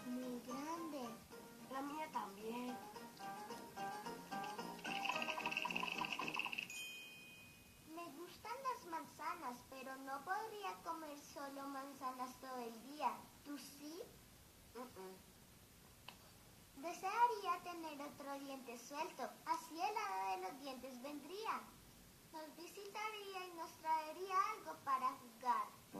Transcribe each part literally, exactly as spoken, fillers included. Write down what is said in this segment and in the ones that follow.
muy grande. La mía también. Me gustan las manzanas, pero no podría comer solo manzanas todo el día. ¿Tú sí? Uh-uh. Desearía tener otro diente suelto, así el hada de los dientes vendría. Nos visitaría y nos traería algo para jugar.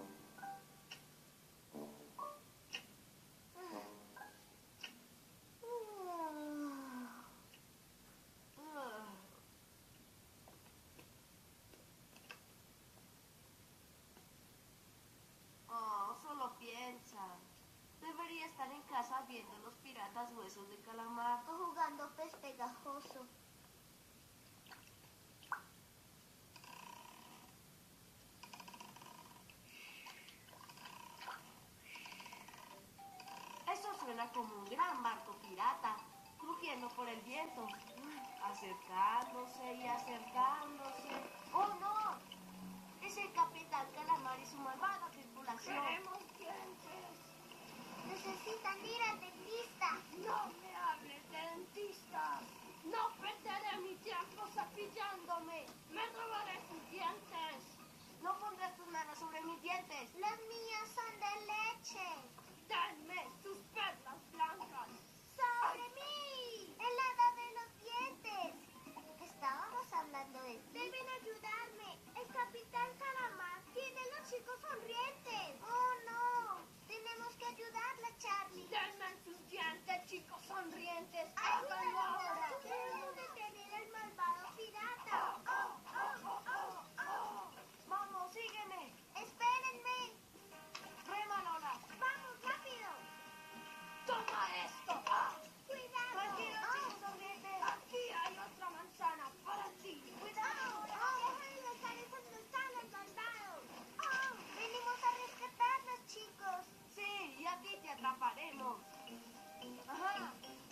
Oh, solo piensa. Debería estar en casa viendo los piratas huesos de calamar. O jugando pez pegajoso. Eso suena como un gran barco pirata, crujiendo por el viento, acercándose y acercándose. ¡Oh, no! Es el Capitán Calamar y su malvada tripulación. ¡Queremos dientes! Necesitan ir al dentista. ¡No me hables de dentistas! ¡No perderé mi tiempo cepillándome! ¡Me robaré sus dientes! No pondrás tus manos sobre mis dientes. Las mías son de leche. ¡Denme sus perlas blancas! ¡Sobre mí! ¡El hada de los dientes! Estábamos hablando de ti. Deben ayudarme. El Capitán Calamar tiene los chicos sonrientes. ¡Oh, no! Tenemos que ayudarla, Charlie. ¡Denme sus dientes, chicos sonrientes! ¡Háganlo ¡Háganlo ahora! Debemos detener al malvado pirata. ¡Oh, oh, oh, oh! ¡Vamos, sígueme! ¡Espérenme! ¡Rema, Lola! ¡Vamos, rápido! ¡Toma esto! ¡Ah! ¡Cuidado! ¡Tranquilo, ¡Oh! chicos sonrientes! ¡Aquí hay otra manzana para ti! ¡Cuidado! ¡Oh! ¡Deja de lanzar esas manzanas, malvados! ¡Oh! ¡Venimos a rescatarnos, chicos! Sí, y a ti te atraparemos. Ajá.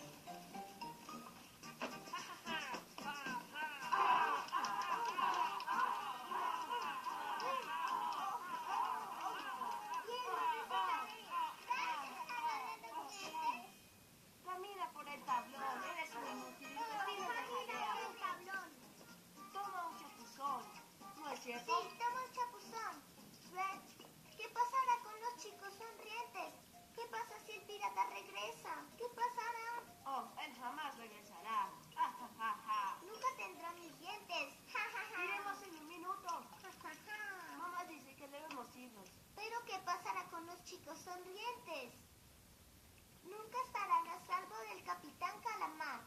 Camina por el tablón, eres un inútil y no tienes de jalea. el tablón! Toma un chapuzón, ¿no es Sí, cierto? toma el chapuzón. Red, ¿qué pasará con los chicos sonrientes? ¿Qué pasa si el pirata regresa? ¿Qué pasará? Oh, él jamás regresará. Ah, ja, ja, ja. Nunca tendrá mis dientes. Ja, ja, ja. Iremos en un minuto. Ja, ja, ja. Mamá dice que debemos irnos. Pero ¿qué pasará con los chicos sonrientes? Nunca estarán a salvo del Capitán Calamar.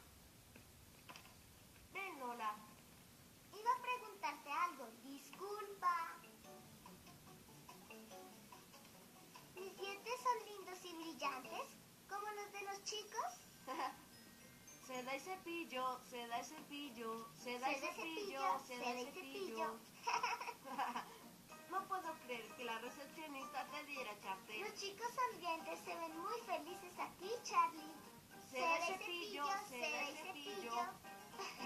Ven, Lola. Iba a preguntarte algo. Disculpa. ¿Mis dientes son lindos y brillantes? ¿Como los de los chicos? Seda y cepillo, seda y cepillo, seda y Seda y cepillo, cepillo, seda y cepillo. No puedo creer que la recepcionista te diera chaptel. Los chicos sonrientes se ven muy felices aquí, Charlie. Seda y cepillo, seda y